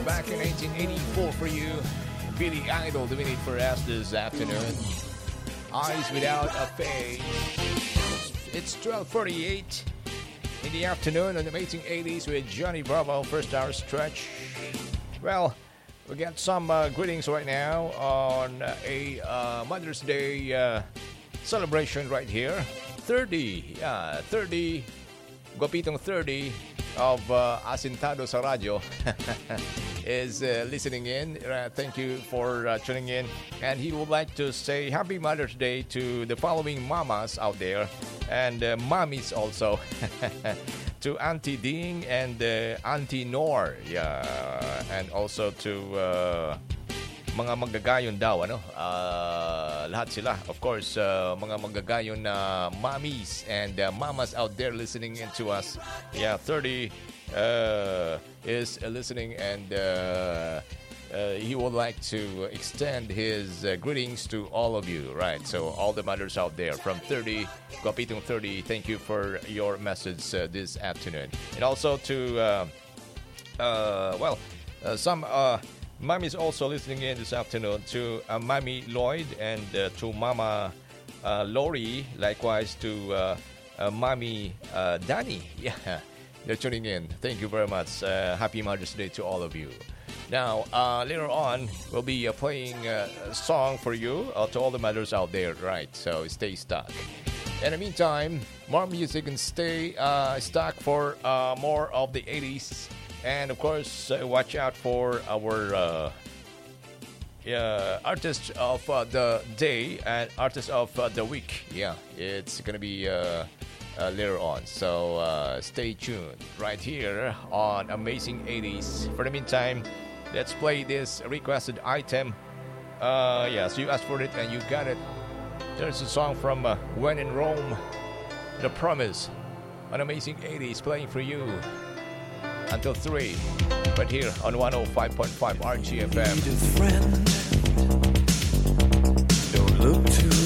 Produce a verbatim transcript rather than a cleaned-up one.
back in nineteen eighty-four for you. Billy Idol dominate for us this afternoon. Eyes Without a Face. It's twelve forty-eight in the afternoon on the Amazing eighties with Johnny Bravo, first hour stretch. Well, we got some uh, greetings right now on uh, a uh, Mother's Day uh, celebration right here. thirty, yeah, thirty, Guapitong thirty of uh, Asintado sa Radyo is uh, listening in. Uh, thank you for uh, tuning in. And he would like to say Happy Mother's Day to the following mamas out there and uh, mommies also. To Auntie Ding and uh, Auntie Nor. Yeah. And also to uh, mga magagayon daw, ano? Uh, lahat sila. Of course, uh, mga magagayon na mommies and uh, mamas out there listening in to us. Yeah, thirty uh, is uh, listening and uh, uh, he would like to extend his uh, greetings to all of you, right? So all the mothers out there from thirty, Guapitong thirty, thank you for your message uh, this afternoon. And also to, uh, uh, well, uh, some... Uh, Mommy's also listening in this afternoon to uh, Mommy Lloyd and uh, to Mama uh, Lori, likewise to uh, uh, Mommy uh, Danny. Yeah, they're tuning in. Thank you very much. Uh, happy Mother's Day to all of you. Now, uh, later on, we'll be uh, playing uh, a song for you, uh, to all the mothers out there, right? So stay stuck. In the meantime, more music and stay uh, stuck for uh, more of the eighties. And of course, uh, watch out for our uh, uh, artist of uh, the day and artist of uh, the week. Yeah, it's going to be uh, uh, later on. So uh, stay tuned right here on Amazing eighties. For the meantime, let's play this requested item. Uh, yeah, so you asked for it and you got it. There's a song from uh, When in Rome, The Promise, on Amazing eighties playing for you. Until three, right here on one oh five point five R G F M. Need a friend. Don't look too